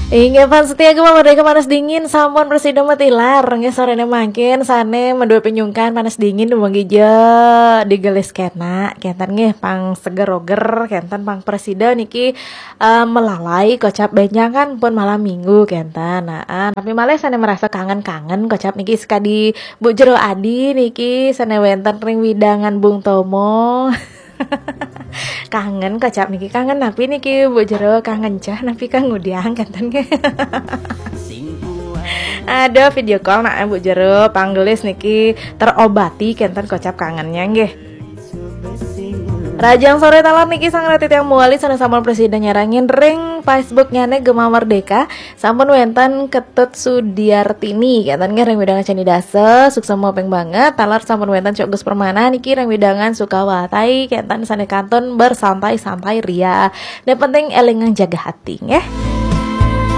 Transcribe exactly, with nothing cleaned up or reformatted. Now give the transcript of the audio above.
Inge pan setia gema merdeka panas dingin sampun presiden metilar nge sorene makin sane mendua penyungkan panas dingin dumang gija digelis kena kentan nge pang seger-oger kentan pang presiden niki uh, melalai kocap benjangan pun malam minggu kentan nah tapi malah sane merasa kangen-kangen kocap niki sekadi Bu Jero Adi niki sane wenten ring widangan Bung Tomo. Kangen kocap niki kangen tapi niki Bu Jero kangen cah tapi kang ngudiang kanten ge. Ada video call nak Bu Jero panggelis niki terobati kenten kocap kangennya nggih. Rajang sore talar niki sang ratit yang muali sana sampun presiden nyarangin ring Facebooknya nih Gema Merdeka sampun wenten Ketut Sudiartini kanten ring widangan Cani Dase sukses mopeng banget talar sampun wenten Cok Gus Permana niki ring widangan Sukawatai kentan sane kanton bersantai-santai ria. Dan penting elingan jaga hati nggih.